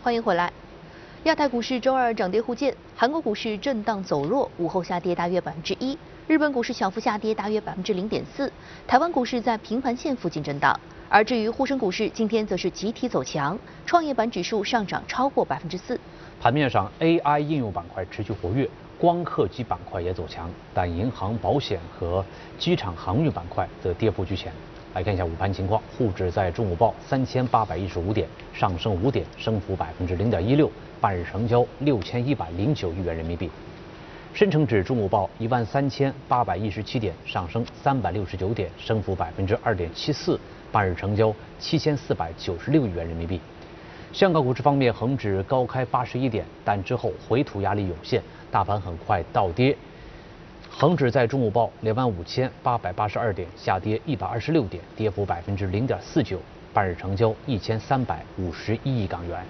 欢迎回来。亚太股市周二涨跌互见，韩国股市震荡走弱，午后下跌大约1%；日本股市小幅下跌大约0.4%；台湾股市在平盘线附近震荡。而至于沪深股市，今天则是集体走强，创业板指数上涨超过4%。 盘面上 ，AI 应用板块持续活跃，光刻机板块也走强，但银行、保险和机场航运板块则跌幅居前。来看一下午盘情况，沪指在中午报3815点，上升5点，升幅0.16%，半日成交6109亿元人民币。深成指中午报13817点，上升369点，升幅2.74%，半日成交7496亿元人民币。香港股市方面，恒指高开81点，但之后回吐压力涌现，大盘很快倒跌。恒指在中午报25882点，下跌126点，跌幅0.49%，半日成交1351亿港元。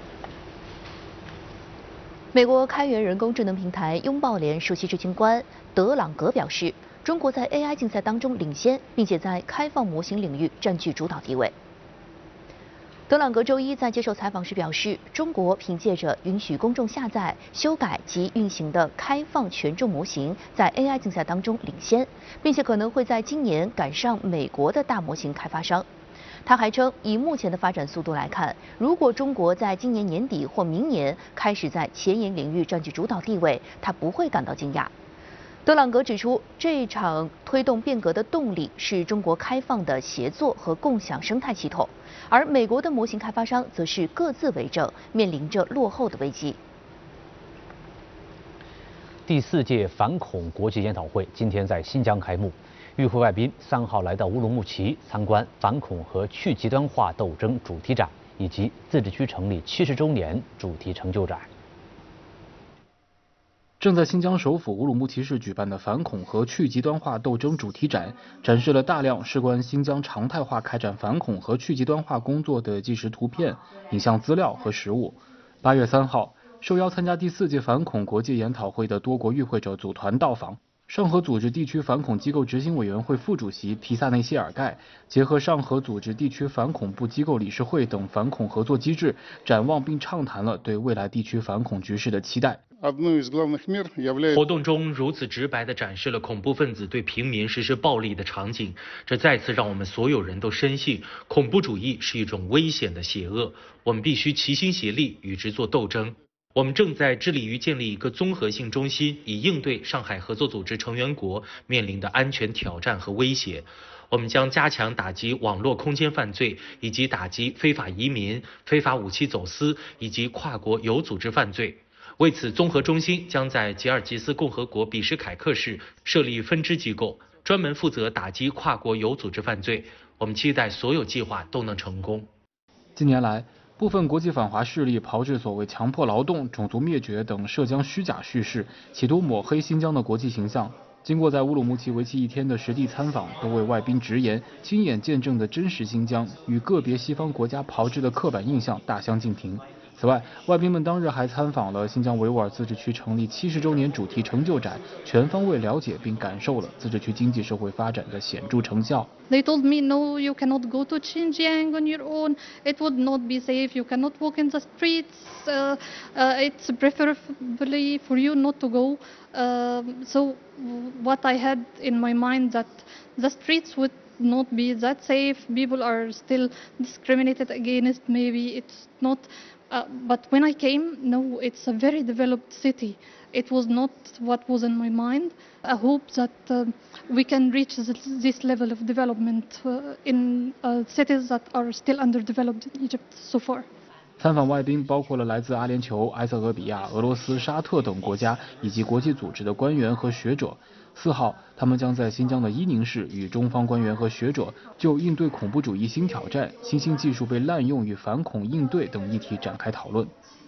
美国开源人工智能平台拥抱联首席执行官德朗格表示，中国在 AI 竞赛当中领先，并且在开放模型领域占据主导地位。德朗格周一在接受采访时表示，中国凭借着允许公众下载、修改及运行的开放权重模型，在 AI 竞赛当中领先，并且可能会在今年赶上美国的大模型开发商。他还称，以目前的发展速度来看，如果中国在今年年底或明年开始在前沿领域占据主导地位，他不会感到惊讶。德朗格指出，这场推动变革的动力是中国开放的协作和共享生态系统，而美国的模型开发商则是各自为政，面临着落后的危机。 第4届反恐国际研讨会今天在新疆开幕，与会外宾3号来到乌鲁木齐参观反恐和去极端化斗争主题展以及自治区成立70周年主题成就展。 正在新疆首府乌鲁木齐市举办的反恐和去极端化斗争主题展，展示了大量事关新疆常态化开展反恐和去极端化工作的纪实图片、影像资料和实物。8月3号，受邀参加第4届反恐国际研讨会的多国与会者组团到访。上合组织地区反恐机构执行委员会副主席提萨内希尔盖结合上合组织地区反恐部机构理事会等反恐合作机制，展望并畅谈了对未来地区反恐局势的期待。 活动中如此直白地展示了恐怖分子对平民实施暴力的场景，这再次让我们所有人都深信，恐怖主义是一种危险的邪恶，我们必须齐心协力与之做斗争。我们正在致力于建立一个综合性中心，以应对上海合作组织成员国面临的安全挑战和威胁。我们将加强打击网络空间犯罪，以及打击非法移民、非法武器走私以及跨国有组织犯罪。为此，综合中心将在吉尔吉斯共和国比什凯克市设立分支机构，专门负责打击跨国有组织犯罪。我们期待所有计划都能成功。 近年来，部分国际反华势力炮制所谓强迫劳动、种族灭绝等涉疆虚假叙事，企图抹黑新疆的国际形象。经过在乌鲁木齐为期1天的实地参访，多位外宾直言，亲眼见证的真实新疆与个别西方国家炮制的刻板印象大相径庭。此外，外宾们当日还参访了新疆维吾尔自治区成立70周年主题成就展，全方位了解并感受了自治区经济社会发展的显著成效。 They told me, no, you cannot go to Xinjiang on your own. It would not be safe. You cannot walk in the streets. It's preferably for you not to go. So what I had in my mind that the streets would not be that safe. People are still discriminated against. Maybe it's not. But when I came, no, it's a very developed city. It was not what was in my mind. I hope that we can reach this level of development in cities that are still underdeveloped in Egypt so far. 参访外宾包括了来自阿联酋、埃塞俄比亚、俄罗斯、沙特等国家以及国际组织的官员和学者。4号，他们将在新疆的伊宁市与中方官员和学者就应对恐怖主义新挑战、新兴技术被滥用与反恐应对等议题展开讨论。